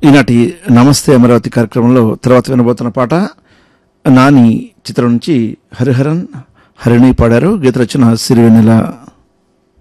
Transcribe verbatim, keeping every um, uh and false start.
ఈనాటి నమస్తే అమరావతి కార్యక్రమంలో తర్వాత వినబోతున్న పాట నాని చిత్రం నుంచి హరిహరన్ హరిణి పాడారు. గీత రచన సిరివెన్నెల.